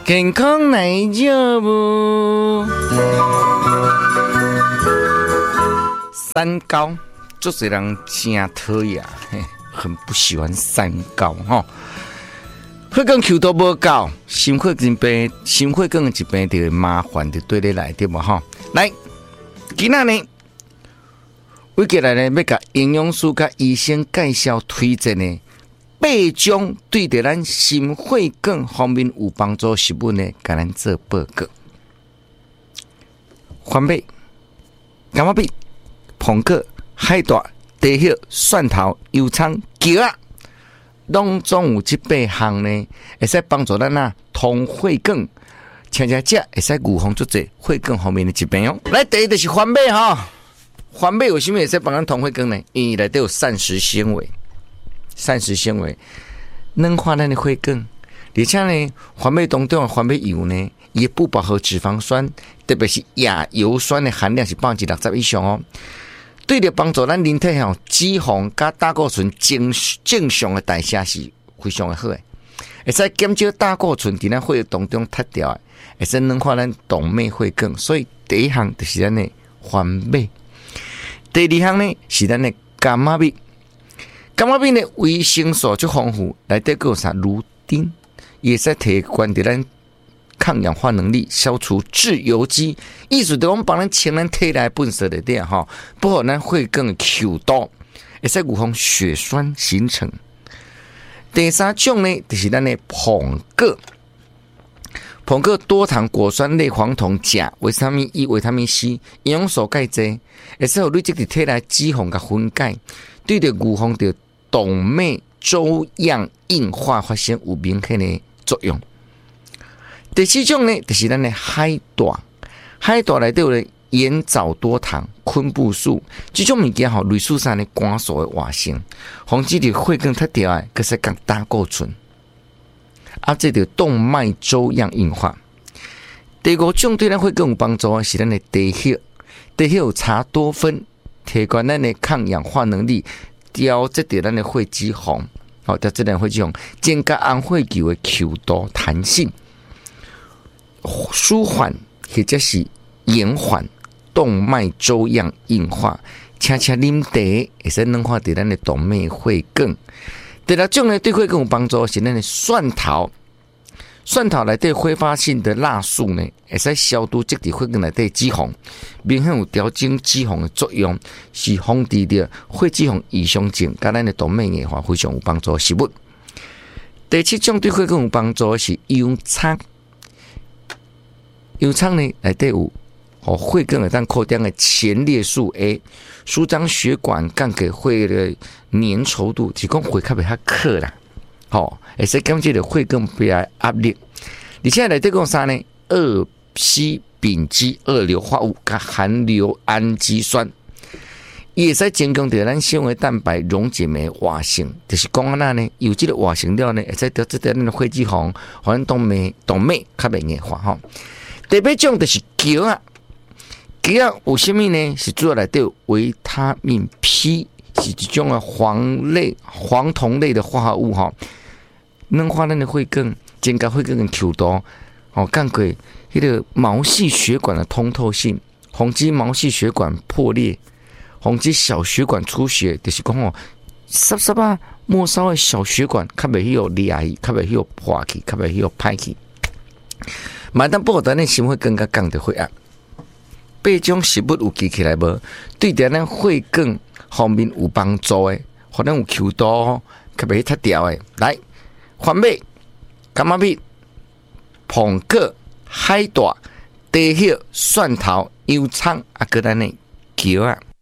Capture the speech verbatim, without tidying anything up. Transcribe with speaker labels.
Speaker 1: 健康来照无？三高，就是人真讨厌，很不喜欢三高哈。血管球都无够，心血管病、心血管疾病就麻烦就对你来对无哈？来，今仔呢，我过来呢要甲营养师甲医生介绍推荐呢。八种对着咱心血管方面有帮助食物呢，甲咱做报告。番麦、柑仔米、苹果、海带、茶叶、蒜头、油葱、姜啊，拢总有这八项呢，会使帮助咱啊通血管，请食食会使预防足侪血管方面的疾病哦。来，第一就是番麦哈，番麦为什么会使帮咱通血管呢？因为内底有膳食纤维。膳食纤维软化咱的血管，而且呢，番麦当中的番麦油呢，伊不饱和脂肪酸，特别是亚油酸的含量是百分之六十以上哦。对着帮助咱人体吼脂肪加胆固醇正正常的代谢是非常的好的，会使减少胆固醇伫咱血液当中脱掉的，会使软化咱动脉血管。所以第一项就是咱的番麦，第二项呢是咱的柑仔米。柑仔米呢维生素足丰富，内底还有啥芦丁，也使提高着咱抗氧化能力，消除自由基。意思就是我们帮咱清咱体内粪扫内底哈，不好咱血管的球多，会使预防血栓形成。第三种呢，就是咱的苹果。苹果多糖果酸类黄酮、钾、维他命 E、维他命 C、营养素钙质，会使有累积伫体内脂肪甲分解，对着预防着动脉粥样硬化发生有明显的作用。第四种呢，就是咱的海带，海带内底有咧盐藻多糖、昆布素，这种物件吼，类似啥呢？肝素的活性，防止着血管脱掉的，可是降胆固醇，啊，这着动脉粥样硬化。第五种对咱血管有帮助的是咱的茶叶，茶叶有茶多酚，提高咱的抗氧化能力。调节着咱的血脂肪，好调节咱血脂肪，增加红血球的球度弹性，舒缓或者是延缓动脉粥样硬化。请请啉茶会使软化着咱的动脉血管。第六种呢，对血管有帮助是咱的蒜头。蒜头内底挥发性的辣素呢，会使消毒积伫血管内底脂肪，明显有调整脂肪的作用，是防治着血脂肪异常症，甲咱的动脉硬化非常有帮助的食物。第七种对血管有帮助的是油葱。油葱呢内底有哦血管会当扩张的前列腺 A， 舒张血管，降低血的粘稠度，是讲血较袂遐渴啦。好，会使减少着血管壁的压力，而且内底讲啥呢？二烯丙基二硫化物加含硫氨基酸，伊会使增强着咱纤维蛋白溶解酶活性，就是讲安那呢，有这个活性了呢，会使调节咱的血脂肪，互咱动脉动脉较袂硬化吼。第八种就是姜啊，姜啊有啥物呢？是主要内底有维他命 P， 是一种的黄类黄酮类的化合物吼。软化咱的血管，增加血管的球度，哦，降低迄个毛细血管的通透性，防止毛细血管破裂，防止小血管出血，就是讲哦，湿湿啊末梢的小血管，较袂有裂去，较袂有破去，较袂有歹去。买单保咱的心血管甲降低血压。八种食物有记起来无？对咱咱血管方面有帮助的，互咱有球度，较袂脱掉的。来。番麦、柑仔米、苹果、海带、茶叶、蒜头、油葱，啊，搁咱的姜啊。